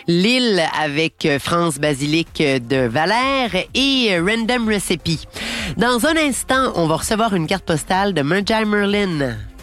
Lille avec France Basilic de Valère et Random Recipe. Dans un instant, on va recevoir une carte postale de Merjai Merlin.